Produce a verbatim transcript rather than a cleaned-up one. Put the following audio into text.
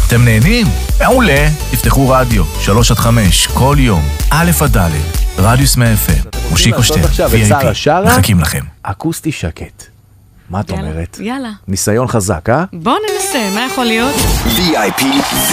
אתם נהנים? מעולה. תפתחו רדיו, שלוש עד חמש, כל יום, א' עד ד', רדיוס מאה אף אם, מושיקו שטרן, וי איי פי, מחכים לכם. אקוסטי שקט. מה את אומרת? יאללה. ניסיון חזק, אה? בוא ננסה, מה יכול להיות? וי איי פי